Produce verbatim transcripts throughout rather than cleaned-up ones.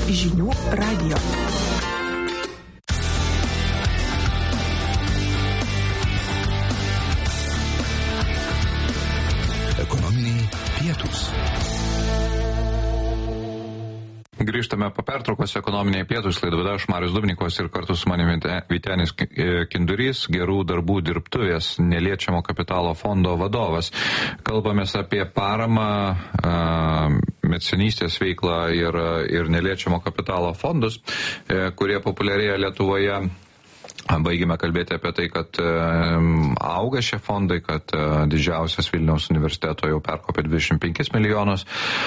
Žinių radijo. Ekonominiai pietūs. Grįžtame po pertraukos ekonominiai pietūs, laidą vedu aš Marius Dubnikovas ir kartu su manimi Vytenis Kindurys, gerų darbų dirbtuvės neliečiamo kapitalo fondo vadovas. Kalbamės apie paramą, mecenystės veiklą ir, ir neliečiamo kapitalo fondus, kurie populiarėja Lietuvoje. Baigime kalbėti apie tai, kad auga šie fondai, kad didžiausias Vilniaus universiteto jau perkopė dvidešimt penkis milijonus.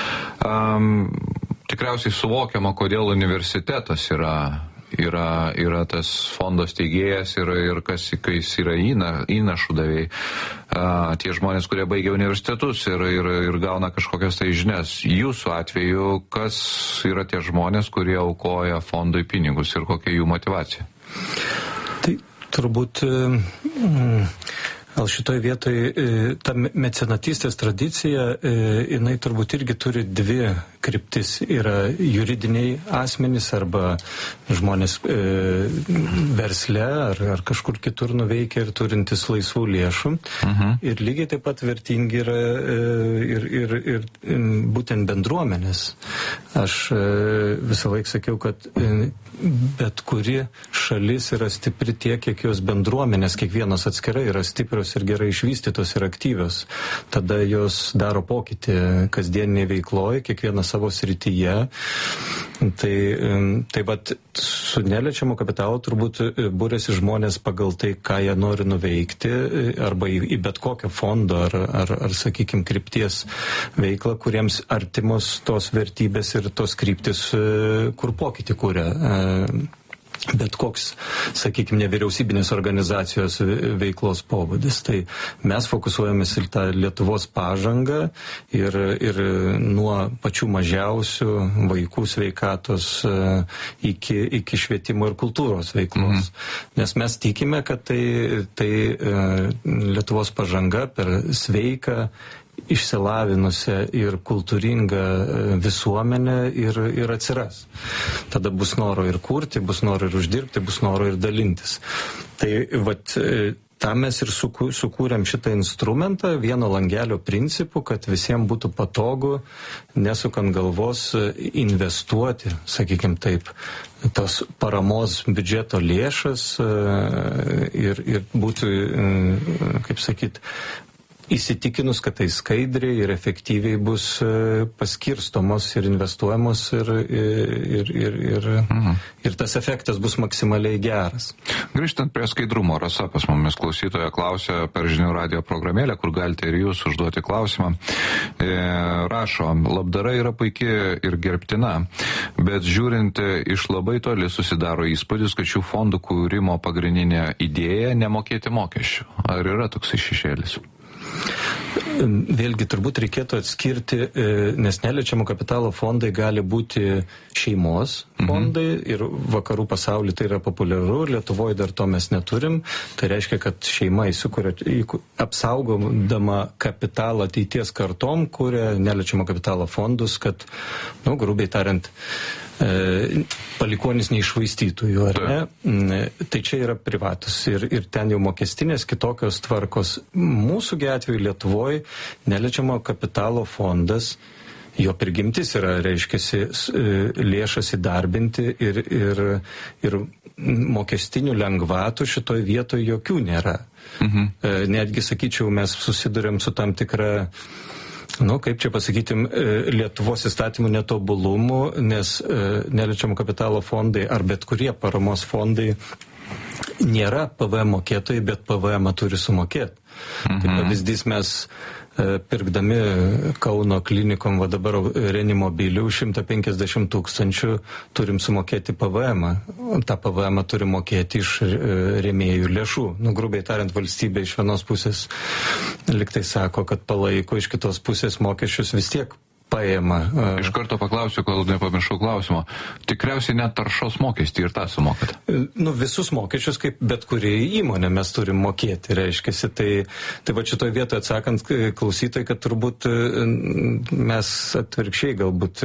Um, tikriausiai suvokiama, kodėl universitetas yra, yra, yra tas fondos steigėjas ir, ir kas jis yra įna, įnašų davėjai. Uh, tie žmonės, kurie baigia universitetus ir, ir, ir gauna kažkokias tai žinias. Jūsų atveju, kas yra tie žmonės, kurie aukoja fondui pinigus ir kokia jų motyvacija? Tai turbūt gal šitoj vietoj ta mecenatystės tradicija, jinai turbūt irgi turi dvi kryptis. Yra juridiniai asmenys arba žmonės versle ar, ar kažkur kitur nuveikia ir turintis laisvų lėšų. Uh-huh. Ir lygiai taip pat vertingi yra ir, ir, ir būtent bendruomenės. Aš visą laiką sakiau, kad bet kuri šalis yra stipri tiek, kiek jos bendruomenės, kiekvienos atskirai yra stiprios ir gerai išvystytos ir aktyvios. Tada jos daro pokytį kasdieninėje veikloje, kiekvieną savo srityje. Tai, tai vat, su neliečiamu kapitalu turbūt būrėsi žmonės pagal tai, ką jie nori nuveikti, arba į, į bet kokią fondo ar, ar, ar sakykime, krypties veiklą, kuriems artimos tos vertybės ir tos kryptis, kur pokytį kūrė. Bet koks, sakykime, nevyriausybinės organizacijos veiklos pobūdis. Tai mes fokusuojamės į tą Lietuvos pažangą ir, ir nuo pačių mažiausių vaikų sveikatos iki, iki švietimo ir kultūros veiklos. Mhm. Nes mes tikime, kad tai, tai Lietuvos pažanga per sveiką, išsilavinusią ir kultūringą visuomenę ir, ir atsiras. Tada bus noro ir kurti, bus noro ir uždirbti, bus noro ir dalintis. Tai vat, tam mes ir sukūrėm šitą instrumentą vieno langelio principu, kad visiems būtų patogu, nesukant galvos, investuoti, sakykime taip, tos paramos biudžeto lėšas ir, ir būtų, kaip sakyt, įsitikinus, kad tai skaidriai ir efektyviai bus paskirstomos ir investuojamos ir, ir, ir, ir, mhm. ir tas efektas bus maksimaliai geras. Grįžtant prie skaidrumo, Rasa pas mumis klausytoja klausė per žinių radio programėlę, kur galite ir jūs užduoti klausimą. E, rašo, labdara yra puikiai ir gerbtina, bet žiūrint iš labai toli susidaro įspūdis, kad šių fondų kūrimo pagrindinė idėja nemokėti mokesčių. Ar yra toksai šešėlis? Vėlgi turbūt reikėtų atskirti, nes neliečiamo kapitalo fondai gali būti šeimos fondai mhm. ir vakarų pasaulyje tai yra populiaru, Lietuvoje dar to mes neturim. Tai reiškia, kad šeima įsikuria, apsaugodama kapitalą ateities kartom, kuria neliečiamo kapitalo fondus, kad, nu, grubiai tariant, palikonis neišvaistytų jų, ar ne? Tai čia yra privatus ir, ir ten jau mokestinės kitokios tvarkos. Mūsų atveju Lietuvoje neliečiamo kapitalo fondas, jo prigimtis yra, reiškiasi, lėšas įdarbinti ir, ir, ir mokestinių lengvatų šitoj vietoje jokių nėra. Mhm. Netgi, sakyčiau, mes susidurėm su tam tikra, nu, kaip čia pasakytim, Lietuvos įstatymų netobulumų, nes neliečiamo kapitalo fondai ar bet kurie paramos fondai nėra P V M mokėtojai, bet P V M turi sumokėti. Mhm. Tai pavyzdys, mes pirkdami Kauno klinikom, va dabar Renimobilių šimtą penkiasdešimt tūkstančių turim sumokėti P V M. Ta P V M turi mokėti iš rėmėjų lėšų. Nu, grubiai tariant, valstybė iš vienos pusės liktai sako, kad palaiko, iš kitos pusės mokesčius vis tiek paėma. Iš karto paklausiu, kol nepamiršau klausimo. Tikriausiai net taršos mokestį ir tą sumokat? Nu, visus mokesčius, kaip bet kuri įmonė mes turim mokėti, reiškiasi. Tai, tai va šitoje vietoje atsakant klausytojai, kad turbūt mes atvirkščiai galbūt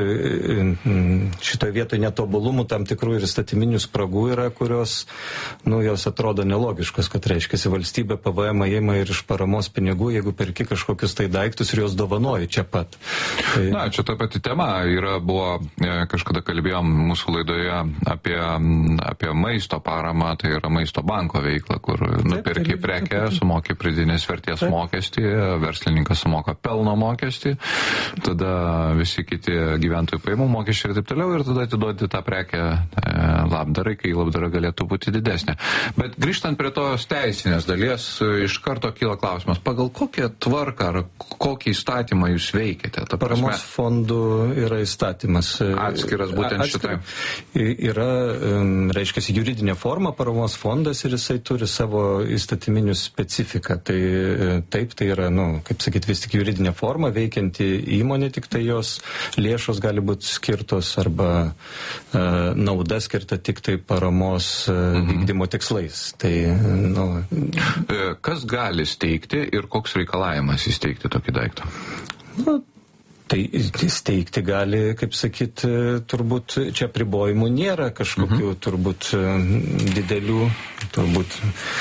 šitoje vietoje netobulumų tam tikrų ir įstatyminių spragų yra, kurios, nu, jos atrodo nelogiškos, kad reiškiasi valstybė P V M įima ir iš paramos pinigų, jeigu perki kažkokius tai daiktus ir juos dovanoji čia pat. Tai na, čia ta pati tema yra, buvo, kažkada kalbėjom mūsų laidoje apie, apie maisto paramą, tai yra maisto banko veikla, kur nupirki prekę, sumoki pridinės vertės taip. Mokestį, verslininkas sumoka pelno mokestį, tada visi kiti gyventojų pajamų mokesčiai ir taip toliau, ir tada atiduoti tą prekę labdarai, kai labdara galėtų būti didesnė. Bet grįžtant prie tos teisinės dalies, iš karto kyla klausimas, pagal kokią tvarką ar kokį įstatymą jūs veikiate? Ta Paramos fondų yra įstatymas. Atskiras būtent šitai. Yra, reiškia, juridinė forma paramos fondas ir jisai turi savo įstatyminių specifiką. Tai taip, tai yra, nu, kaip sakyti, vis tik juridinė forma, veikianti įmonė, tik tai jos lėšos gali būti skirtos arba uh, nauda skirta tik tai paramos uh, mhm. vykdymo tikslais. Tai, nu, kas gali steigti ir koks reikalavimas įsteigti tokį daiktą? Nu, tai steigti gali, kaip sakyt, turbūt čia apribojimų nėra kažkokių mhm. turbūt didelių, turbūt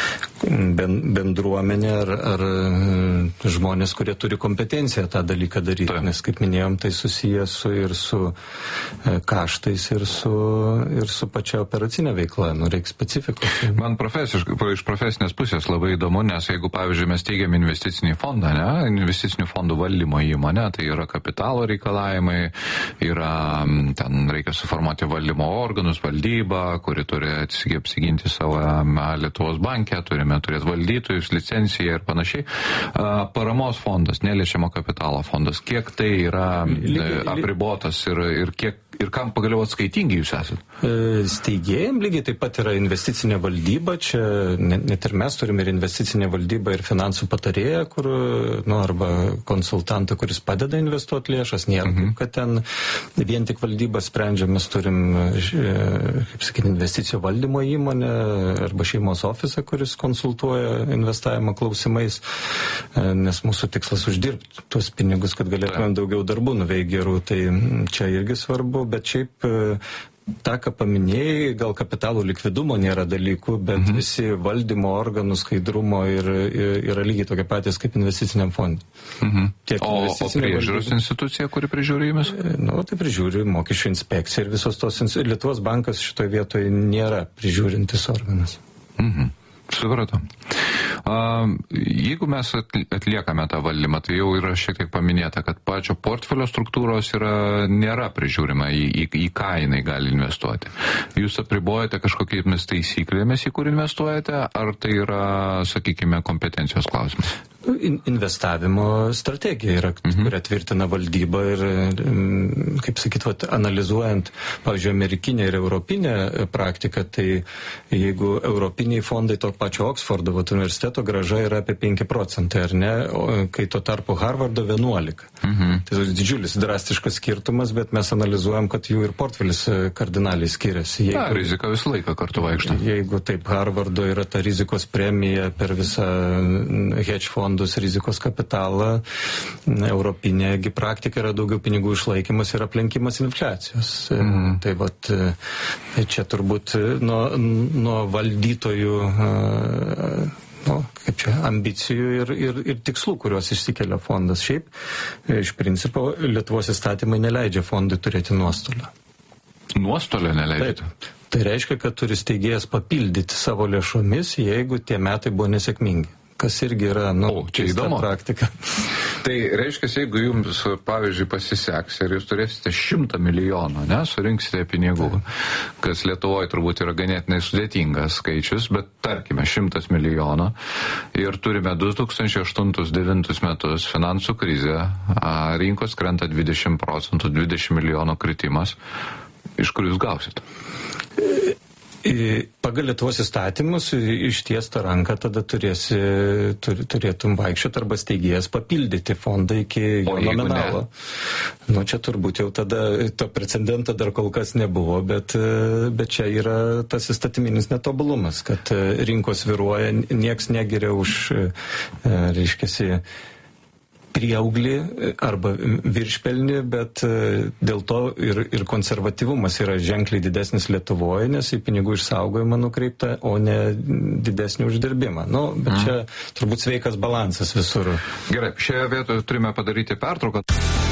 bendruomenė ar, ar žmonės, kurie turi kompetenciją tą dalyką daryti, tai. Nes, kaip minėjom, tai susijęs su, ir su kaštais, ir su, ir su pačia operacinė veikla, nu, reikia specifikos. Man profesiškai, iš profesinės pusės labai įdomu, nes jeigu, pavyzdžiui, mes teigiam investicinį fondą, ne, investicinių fondų valdymo įmonę, tai yra kapitalo reikalavimai, yra, ten reikia suformuoti valdymo organus, valdybą, kuri turi apsiginti savo Lietuvos banke, turime turėti valdytojus, licenciją ir panašiai. Paramos fondas, neliečiamo kapitalo fondas, kiek tai yra apribotas ir, ir, kiek, ir kam pagaliau atskaitingi jūs esat? Steigėjim lygiai taip pat yra investicinė valdyba, čia net ir mes turime ir investicinė valdyba ir finansų patarėja, kur, nu, arba konsultantą, kuris padeda investuoti lėšas, nėra, mhm. kad ten vien tik valdybą sprendžia, mes turim, kaip sakyti, investicijų valdymo įmonę arba šeimos ofisą, kuris konsultuoja investavimo klausimais, nes mūsų tikslas uždirbti tuos pinigus, kad galėtumėm daugiau darbų nuveikti gerų, tai čia irgi svarbu, bet šiaip tą, ką paminėjai, gal kapitalų likvidumo nėra dalykų, bet mhm. visi valdymo organų skaidrumo ir, ir, yra lygiai tokie patys kaip investiciniam fondui. Mhm. O, o priežiūros valdyba, institucija, kuri prižiūri jumis? Nu, tai prižiūri mokesčių inspekcija ir visos tos institucijos. Lietuvos bankas šitoje vietoje nėra prižiūrintis organas. Mhm. Supratau. Jeigu mes atliekame tą valdymą, tai jau yra šiek tiek paminėta, kad pačio portfelio struktūros yra, nėra prižiūrima, į, į, į ką jinai gali investuoti. Jūs apribojate kažkokiamis taisyklėmis, į kur investuojate, ar tai yra, sakykime, kompetencijos klausimas? Investavimo strategija yra, mhm. kurią tvirtina valdyba ir, kaip sakyt, vat, analizuojant, pavyzdžiui, amerikinę ir europinę praktiką, tai jeigu europiniai fondai to pačio Oksfordo vat, universiteto grąža yra apie penki procentai, ar ne, o, kai tuo tarpu Harvardo vienuolika. Mhm. Tai didžiulis, drastiškas skirtumas, bet mes analizuojam, kad jų ir portfelis kardinaliai skiriasi. Jeigu, Na, rizika visą laiką kartu vaikšto. Jeigu taip, Harvardo yra ta rizikos premija per visą hedge fondus, rizikos kapitalą, europinėgi praktika yra daugiau pinigų išlaikymas ir aplenkimas infliacijos. Mhm. Tai vat, čia turbūt nuo, nuo valdytojų nu, kaip čia, ambicijų ir, ir, ir tikslų, kuriuos išsikelia fondas. Šiaip, iš principo, Lietuvos įstatymai neleidžia fondui turėti nuostolio. Nuostolio neleidžia? Taip. Tai reiškia, kad turi steigėjas papildyti savo lėšomis, jeigu tie metai buvo nesėkmingi. Kas irgi yra, nu, o, čia įdomu praktika. Tai reiškia, jeigu jums, pavyzdžiui, pasiseks ir jūs turėsite šimtą milijonų, ne, surinksite pinigų, kas Lietuvoje turbūt yra ganėtinai sudėtingas skaičius, bet tarkime šimtas milijonų ir turime du tūkstančiai aštuntus devintus metus finansų krizę, rinkos krenta dvidešimt procentų, dvidešimt milijonų kritimas. Iš kur jūs gausit? pagal Lietuvos įstatymus išties tą ranką tada turėsi, tur, turėtum vaikščioti arba steigėjas papildyti fondą iki jo nominalo. Ne? Nu, čia turbūt jau tada to precedento dar kol kas nebuvo, bet, bet čia yra tas įstatyminis netobulumas, kad rinkos viruoja, nieks negiria už, reiškiasi, prieauglį arba viršpelnį, bet dėl to ir, ir konservatyvumas yra ženkliai didesnis Lietuvoje, nes į pinigų išsaugojimą nukreipta, o ne didesnį uždirbimą. Nu, bet čia turbūt sveikas balansas visur. Gerai, šioje vietoje turime padaryti pertrauką.